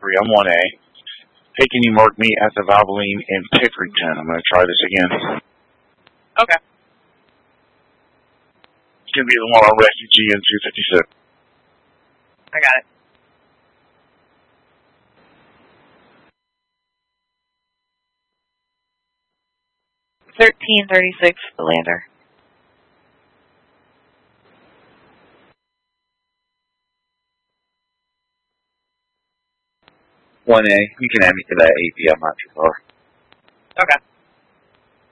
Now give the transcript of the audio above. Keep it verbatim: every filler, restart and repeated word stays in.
three. I'm one A. Hey, can you mark me at the Valvoline in Pickerington? I'm going to try this again. Okay. It's going to be the one on Refugee in two fifty-six. I got it. thirteen thirty-six, the lander. one A. You can add me to that A P. I'm not too far. Okay.